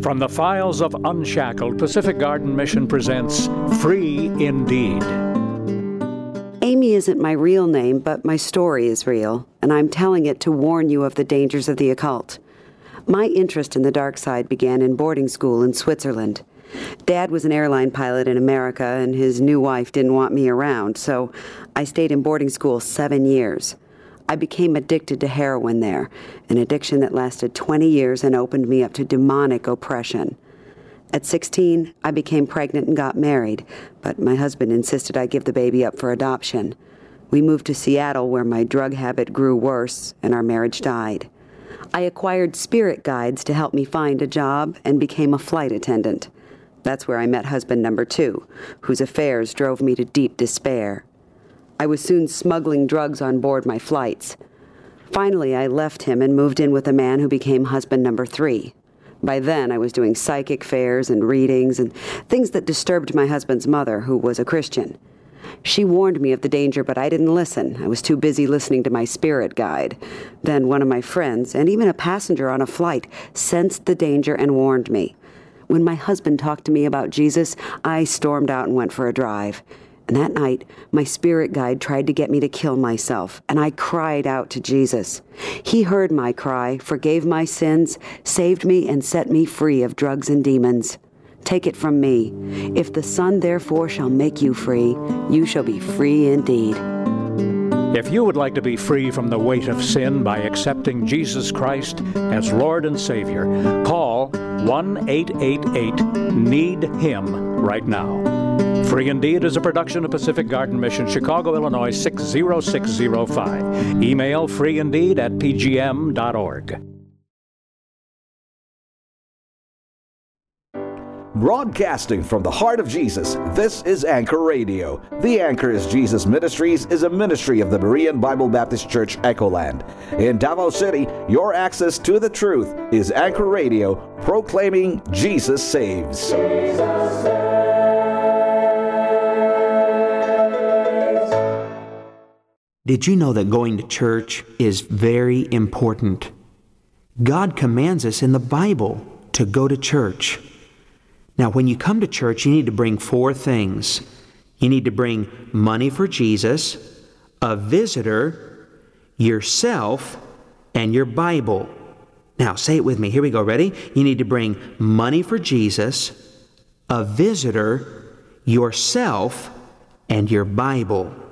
From the files of Unshackled, Pacific Garden Mission presents Free Indeed. Amy isn't my real name, but my story is real, and I'm telling it to warn you of the dangers of the occult. My interest in the dark side began in boarding school in Switzerland. Dad was an airline pilot in America, and his new wife didn't want me around, so I stayed in boarding school 7 years. I became addicted to heroin there, an addiction that lasted 20 years and opened me up to demonic oppression. At 16, I became pregnant and got married, but my husband insisted I give the baby up for adoption. We moved to Seattle, where my drug habit grew worse, and our marriage died. I acquired spirit guides to help me find a job and became a flight attendant. That's where I met husband number 2, whose affairs drove me to deep despair. I was soon smuggling drugs on board my flights. Finally, I left him and moved in with a man who became husband number 3. By then, I was doing psychic fairs and readings and things that disturbed my husband's mother, who was a Christian. She warned me of the danger, but I didn't listen. I was too busy listening to my spirit guide. Then one of my friends, and even a passenger on a flight, sensed the danger and warned me. When my husband talked to me about Jesus, I stormed out and went for a drive. And that night, my spirit guide tried to get me to kill myself, and I cried out to Jesus. He heard my cry, forgave my sins, saved me, and set me free of drugs and demons. Take it from me. If the Son therefore shall make you free, you shall be free indeed. If you would like to be free from the weight of sin by accepting Jesus Christ as Lord and Savior, call 1-888-NEED-HIM right now. Free Indeed is a production of Pacific Garden Mission, Chicago, Illinois 60605. Email freeindeed@pgm.org. Broadcasting from the heart of Jesus, this is Anchor Radio. The Anchor is Jesus Ministries is a ministry of the Berean Bible Baptist Church, Echoland. In Davao City, your access to the truth is Anchor Radio, proclaiming Jesus saves. Jesus saves. Did you know that going to church is very important? God commands us in the Bible to go to church. Now, when you come to church, you need to bring 4 things. You need to bring money for Jesus, a visitor, yourself, and your Bible. Now, say it with me. Here we go. Ready? You need to bring money for Jesus, a visitor, yourself, and your Bible.